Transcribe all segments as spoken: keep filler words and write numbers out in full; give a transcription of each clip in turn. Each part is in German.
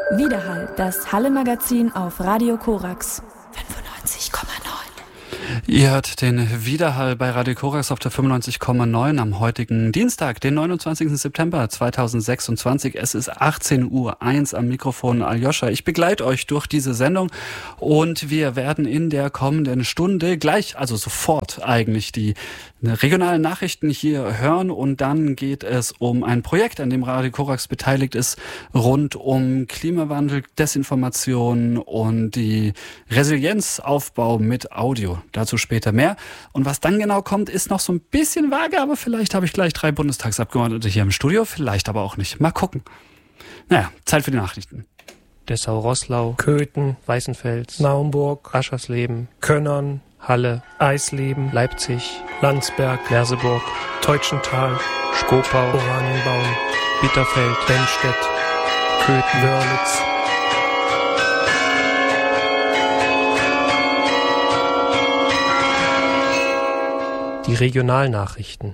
Widerhall, das Halle-Magazin auf Radio Korax fünfundneunzig Komma neun. Ihr hört den Widerhall bei Radio Korax auf der fünfundneunzig Komma neun am heutigen Dienstag, den neunundzwanzigsten September zweitausendsechsundzwanzig. Es ist achtzehn Uhr eins am Mikrofon Aljoscha. Ich begleite euch durch diese Sendung und wir werden in der kommenden Stunde gleich, also sofort eigentlich, die regionalen Nachrichten hier hören und dann geht es um ein Projekt, an dem Radio Korax beteiligt ist, rund um Klimawandel, Desinformation und die Resilienzaufbau mit Audio. Dazu später mehr. Und was dann genau kommt, ist noch so ein bisschen vage, aber vielleicht habe ich gleich drei Bundestagsabgeordnete hier im Studio, vielleicht aber auch nicht. Mal gucken. Naja, Zeit für die Nachrichten. Dessau-Roßlau, Köthen, Weißenfels, Naumburg, Aschersleben, Könnern, Halle, Eisleben, Leipzig, Landsberg, Merseburg, Teutschenthal, Schkopau, Oranienbaum, Bitterfeld, Benstedt, Köthen, Wörlitz. Die Regionalnachrichten.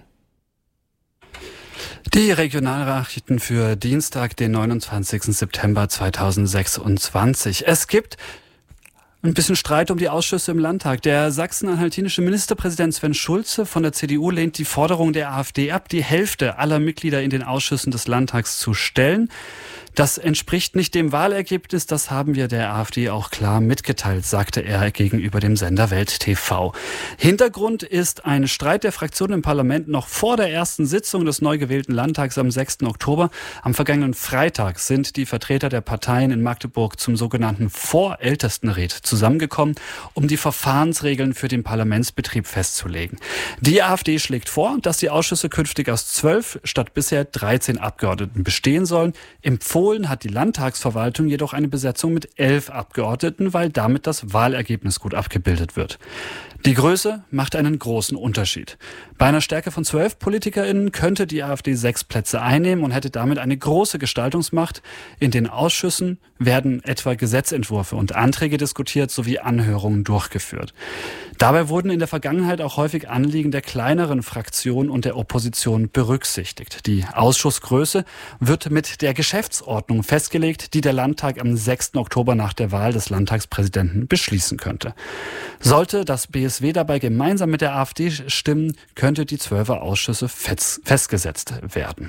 Die Regionalnachrichten für Dienstag, den neunundzwanzigsten September zweitausendsechsundzwanzig. Es gibt ein bisschen Streit um die Ausschüsse im Landtag. Der sachsen-anhaltinische Ministerpräsident Sven Schulze von der C D U lehnt die Forderung der AfD ab, die Hälfte aller Mitglieder in den Ausschüssen des Landtags zu stellen. Das entspricht nicht dem Wahlergebnis, das haben wir der AfD auch klar mitgeteilt, sagte er gegenüber dem Sender Welt T V. Hintergrund ist ein Streit der Fraktionen im Parlament noch vor der ersten Sitzung des neu gewählten Landtags am sechsten Oktober. Am vergangenen Freitag sind die Vertreter der Parteien in Magdeburg zum sogenannten Vorältestenred zusammengekommen, um die Verfahrensregeln für den Parlamentsbetrieb festzulegen. Die AfD schlägt vor, dass die Ausschüsse künftig aus zwölf statt bisher dreizehn Abgeordneten bestehen sollen. Empfohlen hat die Landtagsverwaltung jedoch eine Besetzung mit elf Abgeordneten, weil damit das Wahlergebnis gut abgebildet wird. Die Größe macht einen großen Unterschied. Bei einer Stärke von zwölf PolitikerInnen könnte die AfD sechs Plätze einnehmen und hätte damit eine große Gestaltungsmacht. In den Ausschüssen werden etwa Gesetzentwürfe und Anträge diskutiert sowie Anhörungen durchgeführt. Dabei wurden in der Vergangenheit auch häufig Anliegen der kleineren Fraktionen und der Opposition berücksichtigt. Die Ausschussgröße wird mit der Geschäftsordnung festgelegt, die der Landtag am sechsten Oktober nach der Wahl des Landtagspräsidenten beschließen könnte. Sollte das B S W dabei gemeinsam mit der AfD stimmen, könnte die zwölfer Ausschüsse festgesetzt werden.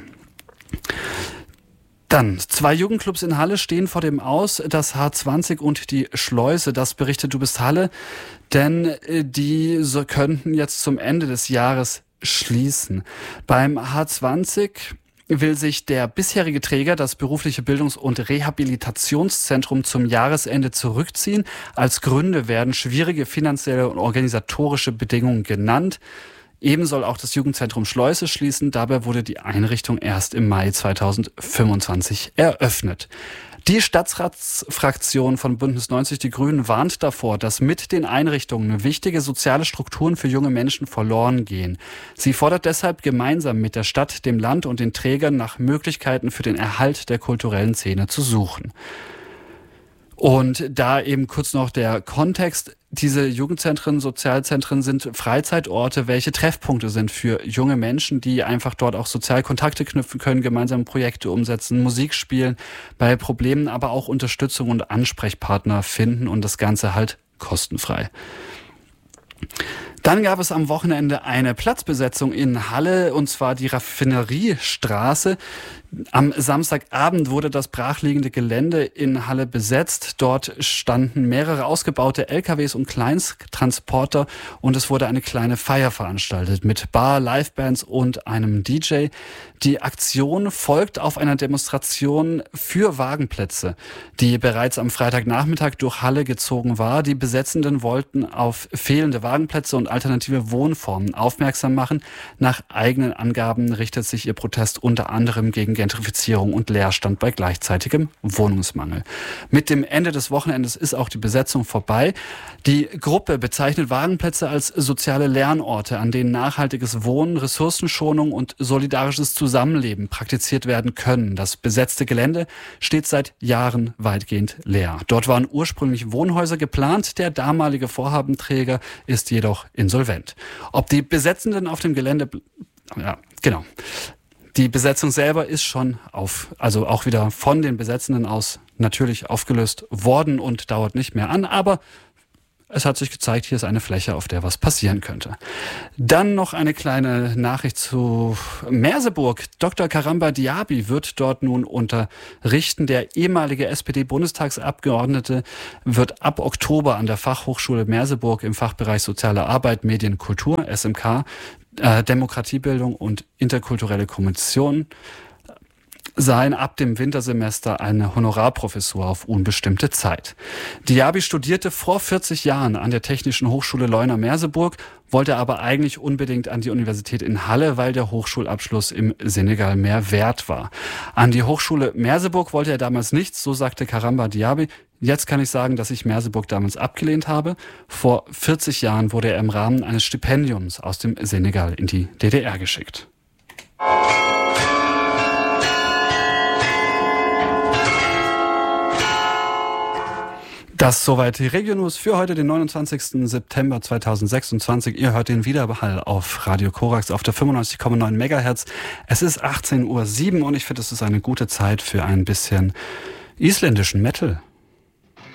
Dann, zwei Jugendclubs in Halle stehen vor dem Aus, das H zwanzig und die Schleuse, das berichtet Du bist Halle, denn die so könnten jetzt zum Ende des Jahres schließen. Beim H zwanzig will sich der bisherige Träger, das berufliche Bildungs- und Rehabilitationszentrum, zum Jahresende zurückziehen. Als Gründe werden schwierige finanzielle und organisatorische Bedingungen genannt. Eben soll auch das Jugendzentrum Schleuse schließen. Dabei wurde die Einrichtung erst im Mai zweitausendfünfundzwanzig eröffnet. Die Stadtratsfraktion von Bündnis neunzig Die Grünen warnt davor, dass mit den Einrichtungen wichtige soziale Strukturen für junge Menschen verloren gehen. Sie fordert deshalb gemeinsam mit der Stadt, dem Land und den Trägern nach Möglichkeiten für den Erhalt der kulturellen Szene zu suchen. Und da eben kurz noch der Kontext. Diese Jugendzentren, Sozialzentren sind Freizeitorte, welche Treffpunkte sind für junge Menschen, die einfach dort auch sozial Kontakte knüpfen können, gemeinsam Projekte umsetzen, Musik spielen, bei Problemen aber auch Unterstützung und Ansprechpartner finden und das Ganze halt kostenfrei. Dann gab es am Wochenende eine Platzbesetzung in Halle, und zwar die Raffineriestraße. Am Samstagabend wurde das brachliegende Gelände in Halle besetzt. Dort standen mehrere ausgebaute L K Ws und Kleinsttransporter und es wurde eine kleine Feier veranstaltet mit Bar, Livebands und einem D J. Die Aktion folgt auf einer Demonstration für Wagenplätze, die bereits am Freitagnachmittag durch Halle gezogen war. Die Besetzenden wollten auf fehlende Wagenplätze und alternative Wohnformen aufmerksam machen. Nach eigenen Angaben richtet sich ihr Protest unter anderem gegen Gentrifizierung und Leerstand bei gleichzeitigem Wohnungsmangel. Mit dem Ende des Wochenendes ist auch die Besetzung vorbei. Die Gruppe bezeichnet Wagenplätze als soziale Lernorte, an denen nachhaltiges Wohnen, Ressourcenschonung und solidarisches Zusammenleben praktiziert werden können. Das besetzte Gelände steht seit Jahren weitgehend leer. Dort waren ursprünglich Wohnhäuser geplant. Der damalige Vorhabenträger ist jedoch insolvent. Ob die Besetzenden auf dem Gelände... Ja, genau. Die Besetzung selber ist schon auf, also auch wieder von den Besetzenden aus natürlich aufgelöst worden und dauert nicht mehr an, aber es hat sich gezeigt, hier ist eine Fläche, auf der was passieren könnte. Dann noch eine kleine Nachricht zu Merseburg. Doktor Karamba Diaby wird dort nun unterrichten. Der ehemalige S P D-Bundestagsabgeordnete wird ab Oktober an der Fachhochschule Merseburg im Fachbereich Soziale Arbeit, Medien, Kultur, S M K, äh, Demokratiebildung und interkulturelle Kommunikation sein, ab dem Wintersemester eine Honorarprofessur auf unbestimmte Zeit. Diaby studierte vor vierzig Jahren an der Technischen Hochschule Leuna-Merseburg, wollte aber eigentlich unbedingt an die Universität in Halle, weil der Hochschulabschluss im Senegal mehr wert war. An die Hochschule Merseburg wollte er damals nichts, so sagte Karamba Diaby. Jetzt kann ich sagen, dass ich Merseburg damals abgelehnt habe. Vor vierzig Jahren wurde er im Rahmen eines Stipendiums aus dem Senegal in die D D R geschickt. Das soweit die Regio-News für heute, den neunundzwanzigsten September zweitausendsechsundzwanzig. Ihr hört den Wiederhall auf Radio Korax auf der fünfundneunzig Komma neun Megahertz. Es ist achtzehn Uhr sieben und ich finde, es ist eine gute Zeit für ein bisschen isländischen Metal.